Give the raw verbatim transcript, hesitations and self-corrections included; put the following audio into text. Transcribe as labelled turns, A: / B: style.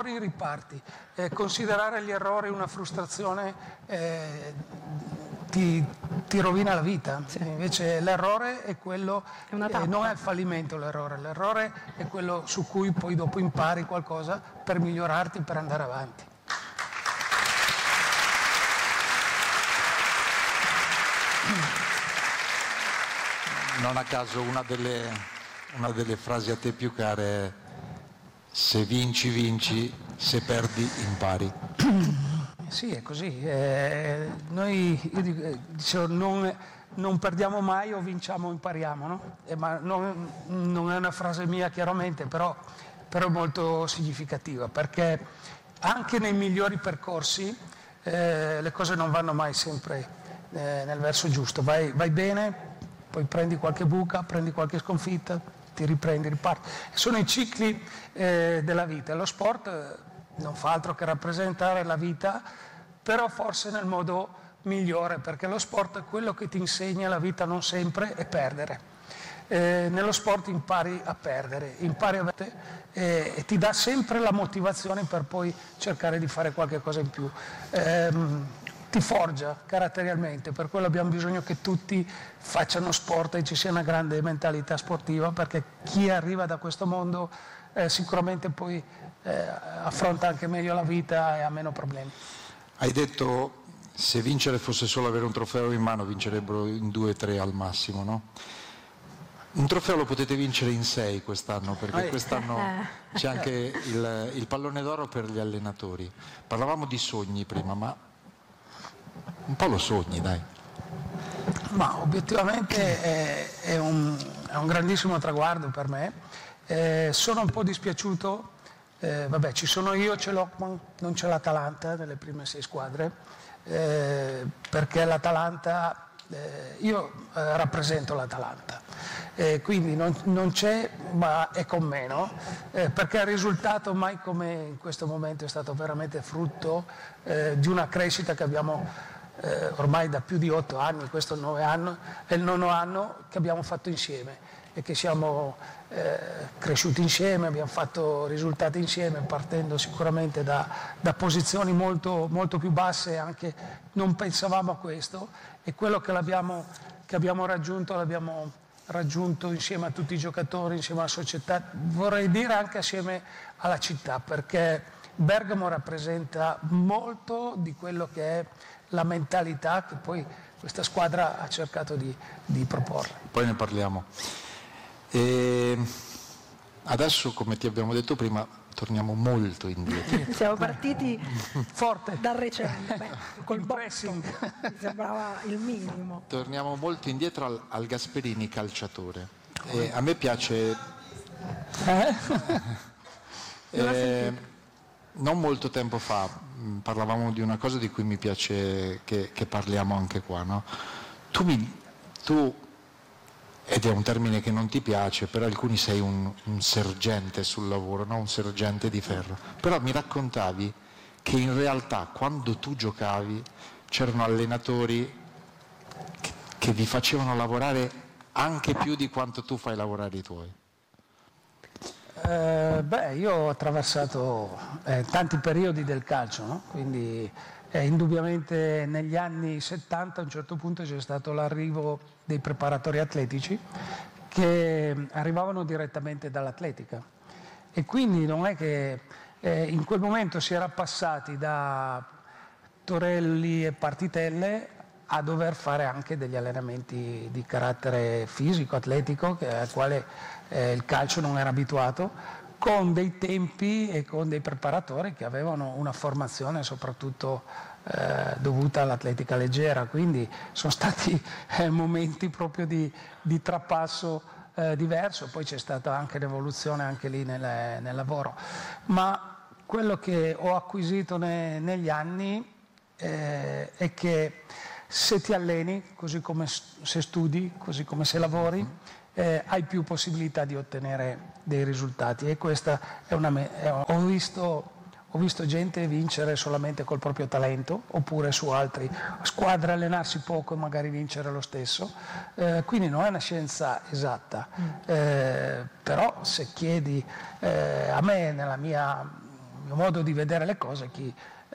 A: errori riparti. Eh, considerare gli errori una frustrazione eh, ti, ti rovina la vita. Sì. Invece l'errore è quello, è eh, non è il fallimento l'errore, l'errore è quello su cui poi dopo impari qualcosa per migliorarti, per andare avanti.
B: Non a caso una delle, una delle frasi a te più care è: se vinci vinci, se perdi impari.
A: Sì, è così. Eh, noi, io dicevo, non, non perdiamo mai, o vinciamo o impariamo, no? Eh, ma non, non è una frase mia chiaramente, però, però è molto significativa, perché anche nei migliori percorsi eh, le cose non vanno mai sempre eh, nel verso giusto. Vai, vai bene, poi prendi qualche buca, prendi qualche sconfitta, ti riprendi, riparti. Sono i cicli eh, della vita. Lo sport eh, non fa altro che rappresentare la vita, però forse nel modo migliore, perché lo sport è quello che ti insegna la vita non sempre è perdere. Eh, nello sport impari a perdere, impari a vedere eh, e ti dà sempre la motivazione per poi cercare di fare qualche cosa in più. Eh, ti forgia caratterialmente, per quello abbiamo bisogno che tutti facciano sport e ci sia una grande mentalità sportiva, perché chi arriva da questo mondo eh, sicuramente poi eh, affronta anche meglio la vita e ha meno problemi.
B: Hai detto, se vincere fosse solo avere un trofeo in mano, vincerebbero in due o tre al massimo, no? Un trofeo lo potete vincere in sei quest'anno, perché quest'anno c'è anche il, il pallone d'oro per gli allenatori. Parlavamo di sogni prima, ma un po' lo sogni, dai.
A: Ma obiettivamente è, è, un, è un grandissimo traguardo per me. Eh, sono un po' dispiaciuto, eh, vabbè, ci sono io, c'è l'Ockman, non c'è l'Atalanta nelle prime sei squadre, eh, perché l'Atalanta, eh, io eh, rappresento l'Atalanta, eh, quindi non, non c'è, ma è con me, no? Eh, perché il risultato mai come in questo momento è stato veramente frutto eh, di una crescita che abbiamo Eh, ormai da più di otto anni, questo è il, nove anno, è il nono anno che abbiamo fatto insieme e che siamo eh, cresciuti insieme, abbiamo fatto risultati insieme, partendo sicuramente da, da posizioni molto, molto più basse, anche non pensavamo a questo, e quello che, l'abbiamo, che abbiamo raggiunto l'abbiamo raggiunto insieme a tutti i giocatori, insieme alla società, vorrei dire anche assieme alla città, perché Bergamo rappresenta molto di quello che è la mentalità che poi questa squadra ha cercato di, di proporre.
B: Poi ne parliamo. E adesso, come ti abbiamo detto prima, torniamo molto indietro.
C: Siamo partiti
A: forte
C: dal recente, beh, col pressing, mi sembrava il minimo.
B: Torniamo molto indietro al, al Gasperini calciatore. E a me piace...
A: Eh?
B: eh, non molto tempo fa parlavamo di una cosa di cui mi piace che, che parliamo anche qua, no? Tu, mi, tu, ed è un termine che non ti piace, per alcuni sei un, un sergente sul lavoro, no? Un sergente di ferro, però mi raccontavi che in realtà quando tu giocavi c'erano allenatori che, che vi facevano lavorare anche più di quanto tu fai lavorare i tuoi.
A: Eh, beh, io ho attraversato eh, tanti periodi del calcio, no? Quindi eh, indubbiamente negli anni settanta a un certo punto c'è stato l'arrivo dei preparatori atletici che arrivavano direttamente dall'atletica, e quindi non è che eh, in quel momento si era passati da torelli e partitelle a dover fare anche degli allenamenti di carattere fisico, atletico, che, al quale eh, il calcio non era abituato, con dei tempi e con dei preparatori che avevano una formazione soprattutto eh, dovuta all'atletica leggera, quindi sono stati eh, momenti proprio di, di trapasso eh, diverso, poi c'è stata anche l'evoluzione anche lì nel, nel lavoro, ma quello che ho acquisito ne, negli anni eh, è che se ti alleni, così come se studi, così come se lavori, eh, hai più possibilità di ottenere dei risultati, e questa è una... È, ho visto, ho visto gente vincere solamente col proprio talento, oppure su altri squadre allenarsi poco e magari vincere lo stesso, eh, quindi non è una scienza esatta, eh, però se chiedi eh, a me nella mia mio modo di vedere le cose, chi